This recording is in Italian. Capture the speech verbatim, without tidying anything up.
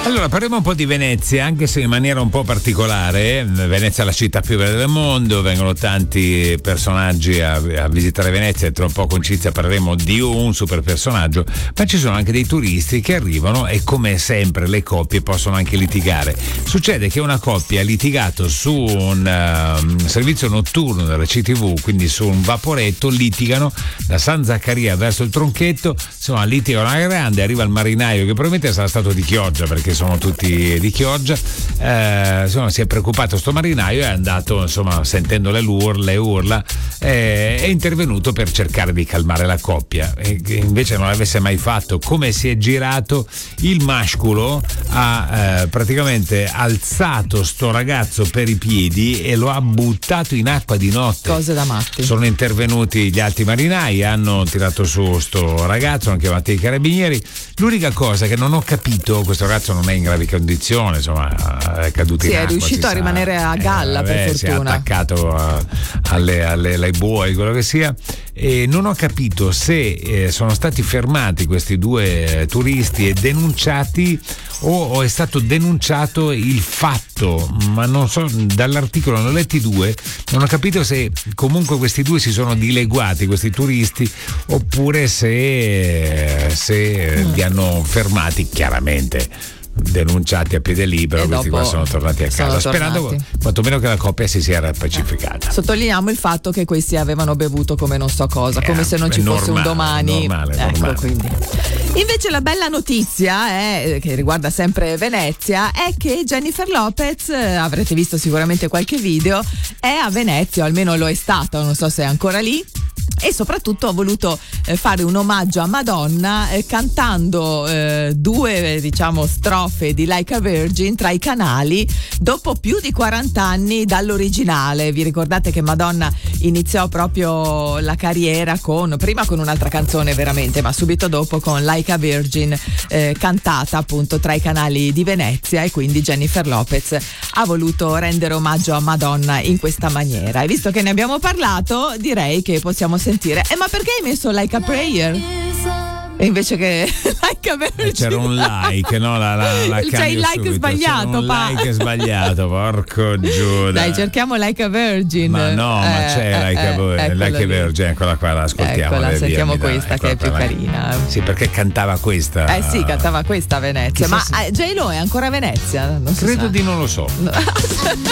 Allora, parliamo un po' di Venezia, anche se in maniera un po' particolare. Venezia è la città più bella del mondo, vengono tanti personaggi a, a visitare Venezia, e tra un po' con Cizia parleremo di un super personaggio, ma ci sono anche dei turisti che arrivano e, come sempre, le coppie possono anche litigare. Succede che una coppia ha litigato su un uh, servizio notturno della C T V, quindi su un vaporetto, litigano da San Zaccaria verso il Tronchetto, insomma litigano alla grande, arriva il marinaio che probabilmente sarà stato di Chioggia, perché sono tutti di Chioggia, eh, insomma si è preoccupato sto marinaio, è andato, insomma, sentendo le urla, le urla eh, è intervenuto per cercare di calmare la coppia, e invece non l'avesse mai fatto. Come si è girato, il mascolo ha eh, praticamente alzato sto ragazzo per i piedi e lo ha buttato in acqua di notte. Cose da matti. Sono intervenuti gli altri marinai, hanno tirato su sto ragazzo, hanno chiamato i carabinieri. L'unica cosa che non ho capito, questo ragazzo non è in gravi condizioni, insomma è caduto sì, in acqua. Sì, è riuscito a sa. rimanere a galla, eh, per vabbè, fortuna. Si è attaccato a, alle, alle, alle buoi, quello che sia. E non ho capito se eh, sono stati fermati questi due eh, turisti e denunciati, o, o è stato denunciato il fatto, ma non so, dall'articolo ne ho letti due, non ho capito se comunque questi due si sono dileguati, questi turisti, oppure se, se mm. li hanno fermati, chiaramente denunciati a piede libero, e questi qua sono tornati a casa, sperando quantomeno che la coppia si sia pacificata. Sottolineiamo il fatto che questi avevano bevuto come non so cosa, eh, come se non ci normale, fosse un domani. Normale, ecco, normale. Quindi. Invece la bella notizia è, che riguarda sempre Venezia, è che Jennifer Lopez, avrete visto sicuramente qualche video, è a Venezia, o almeno lo è stata, non so se è ancora lì. E soprattutto ha voluto eh, fare un omaggio a Madonna eh, cantando eh, due eh, diciamo strofe di Like a Virgin tra i canali dopo più di quaranta anni dall'originale. Vi ricordate che Madonna iniziò proprio la carriera con prima con un'altra canzone veramente, ma subito dopo con Like a Virgin eh, cantata appunto tra i canali di Venezia, e quindi Jennifer Lopez ha voluto rendere omaggio a Madonna in questa maniera. E visto che ne abbiamo parlato, direi che possiamo sentire. Eh, ma perché hai messo Like a Prayer? E invece che Like a Virgin? C'era un like, no? La, la, la C'è il like subito. sbagliato, C'era un pa. like sbagliato, porco Giuda. Dai, cerchiamo Like a Virgin. Ma no, eh, ma c'è eh, Like, a, eh, like a Virgin, eccola qua, la ascoltiamo. Eccola, sentiamo via, questa dai, che è più qua, carina. Sì, perché cantava questa. Eh sì, cantava questa a Venezia. Chissà Ma se... eh, J-Lo è ancora a Venezia? Non Credo sa. di non lo so. No.